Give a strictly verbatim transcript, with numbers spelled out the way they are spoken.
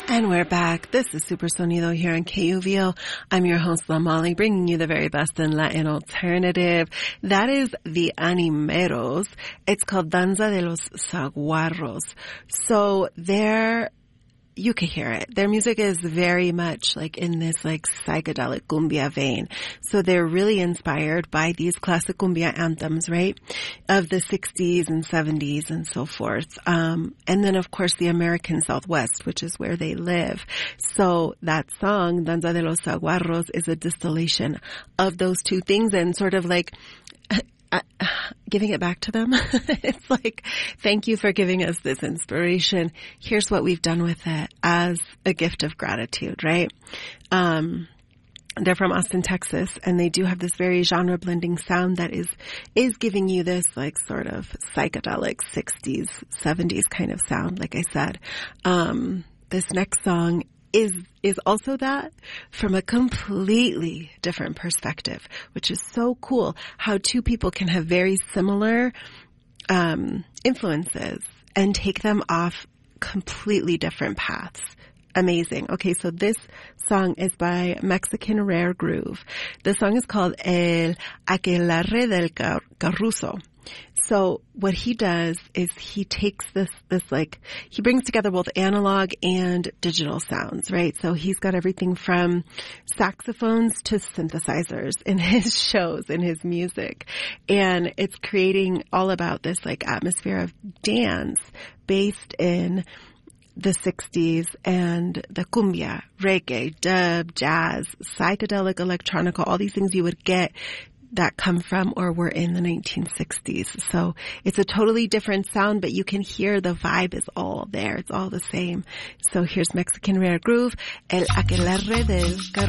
And we're back. This is Super Sonido here on K U V O. I'm your host, Lamali, bringing you the very best in Latin alternative. That is the Animeros. It's called Danza de los Saguarros. So they're you can hear it. Their music is very much like in this like psychedelic cumbia vein. So they're really inspired by these classic cumbia anthems, right? Of the sixties and seventies and so forth. Um, and then of course the American Southwest, which is where they live. So that song, Danza de los Saguarros, is a distillation of those two things and sort of like Uh, giving it back to them. It's like, thank you for giving us this inspiration. Here's what we've done with it as a gift of gratitude, right? Um, they're from Austin, Texas, and they do have this very genre blending sound that is, is giving you this like sort of psychedelic sixties, seventies kind of sound, like I said. Um, this next song is is also that from a completely different perspective, which is so cool how two people can have very similar um influences and take them off completely different paths. Amazing. Okay, so this song is by Mexican Rare Groove. The song is called El Aquelarre del Carruso. So what he does is he takes this, this like, he brings together both analog and digital sounds, right? So he's got everything from saxophones to synthesizers in his shows, in his music. And it's creating all about this like atmosphere of dance based in the sixties and the cumbia, reggae, dub, jazz, psychedelic, electronica, all these things you would get that come from or were in the nineteen sixties. So it's a totally different sound, but you can hear the vibe is all there. It's all the same. So here's Mexican Rare Groove, El Aquelarre del Carruso.